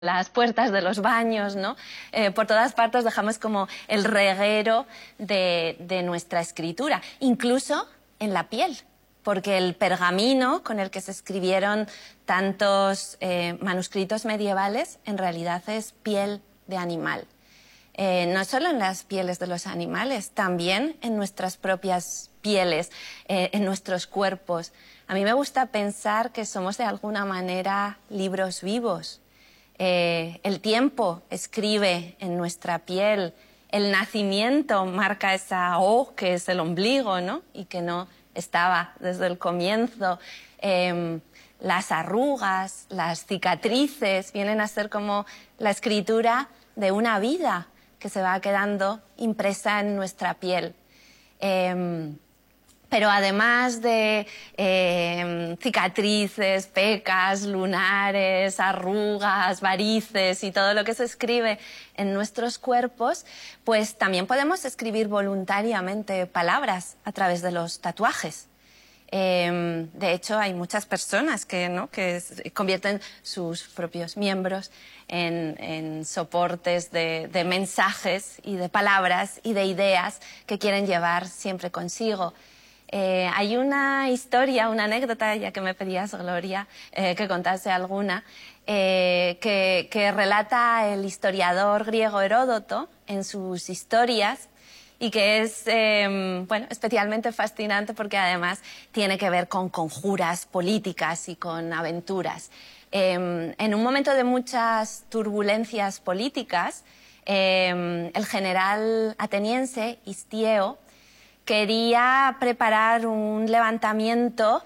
las puertas de los baños, ¿no? Por todas partes dejamos como el reguero de nuestra escritura, incluso en la piel, porque el pergamino con el que se escribieron tantos manuscritos medievales en realidad es piel de animal. No solo en las pieles de los animales, también en nuestras propias pieles, en nuestros cuerpos. A mí me gusta pensar que somos de alguna manera libros vivos. El tiempo escribe en nuestra piel, el nacimiento marca esa O que es el ombligo, ¿no? Y que no estaba desde el comienzo. Las arrugas, las cicatrices vienen a ser como la escritura de una vida que se va quedando impresa en nuestra piel. Pero además de cicatrices, pecas, lunares, arrugas, varices y todo lo que se escribe en nuestros cuerpos, pues también podemos escribir voluntariamente palabras a través de los tatuajes. De hecho, hay muchas personas que convierten sus propios miembros en soportes de mensajes y de palabras y de ideas que quieren llevar siempre consigo. Hay una historia, una anécdota, ya que me pedías, Gloria, que contase alguna, que relata el historiador griego Heródoto en sus historias y que es especialmente fascinante porque además tiene que ver con conjuras políticas y con aventuras. En un momento de muchas turbulencias políticas, el general ateniense Histieo quería preparar un levantamiento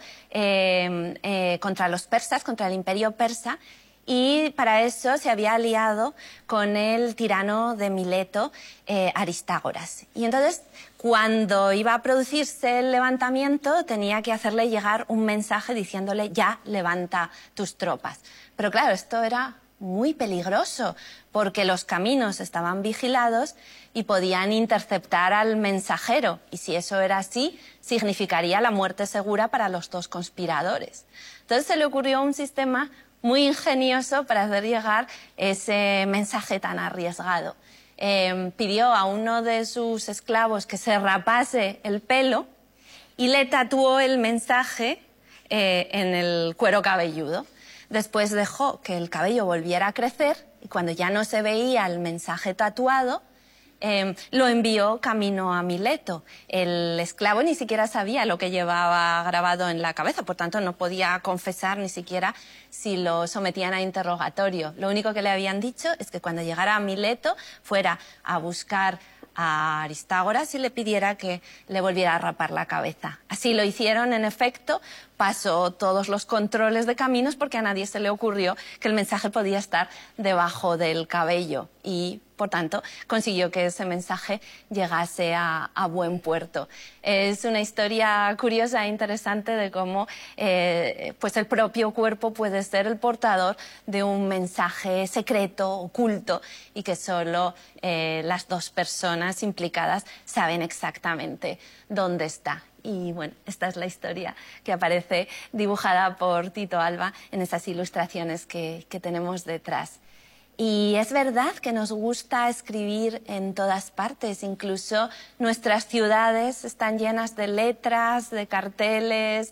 contra los persas, contra el imperio persa, y para eso se había aliado con el tirano de Mileto, Aristágoras. Y entonces, cuando iba a producirse el levantamiento, tenía que hacerle llegar un mensaje diciéndole: ya, levanta tus tropas. Pero claro, esto era muy peligroso porque los caminos estaban vigilados y podían interceptar al mensajero, y si eso era así, significaría la muerte segura para los dos conspiradores. Entonces se le ocurrió un sistema muy ingenioso para hacer llegar ese mensaje tan arriesgado. Pidió a uno de sus esclavos que se rapase el pelo y le tatuó el mensaje en el cuero cabelludo. Después dejó que el cabello volviera a crecer y cuando ya no se veía el mensaje tatuado, lo envió camino a Mileto. El esclavo ni siquiera sabía lo que llevaba grabado en la cabeza, por tanto no podía confesar ni siquiera si lo sometían a interrogatorio. Lo único que le habían dicho es que cuando llegara a Mileto fuera a buscar a Aristágoras y le pidiera que le volviera a rapar la cabeza. Así lo hicieron, en efecto, pasó todos los controles de caminos porque a nadie se le ocurrió que el mensaje podía estar debajo del cabello y, por tanto, consiguió que ese mensaje llegase a buen puerto. Es una historia curiosa e interesante de cómo pues el propio cuerpo puede ser el portador de un mensaje secreto, oculto, y que solo las dos personas implicadas saben exactamente dónde está. Y bueno, esta es la historia que aparece dibujada por Tito Alba en esas ilustraciones que tenemos detrás. Y es verdad que nos gusta escribir en todas partes, incluso nuestras ciudades están llenas de letras, de carteles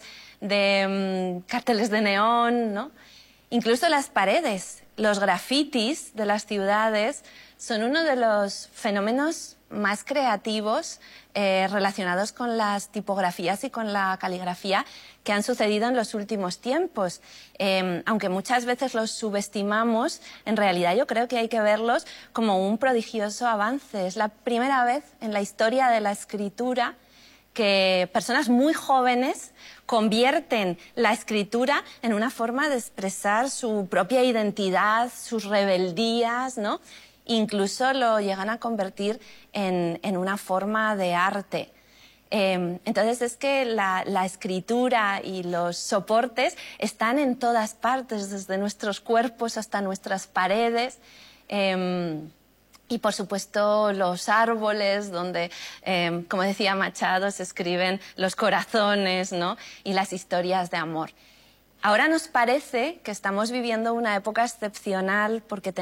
de neón, ¿no? Incluso las paredes, los grafitis de las ciudades son uno de los fenómenos más creativos relacionados con las tipografías y con la caligrafía que han sucedido en los últimos tiempos. Aunque muchas veces los subestimamos, en realidad yo creo que hay que verlos como un prodigioso avance. Es la primera vez en la historia de la escritura que personas muy jóvenes convierten la escritura en una forma de expresar su propia identidad, sus rebeldías, ¿no? Incluso lo llegan a convertir en una forma de arte. Entonces es que la escritura y los soportes están en todas partes, desde nuestros cuerpos hasta nuestras paredes. Y por supuesto los árboles donde, como decía Machado, se escriben los corazones, ¿no? Y las historias de amor. Ahora nos parece que estamos viviendo una época excepcional porque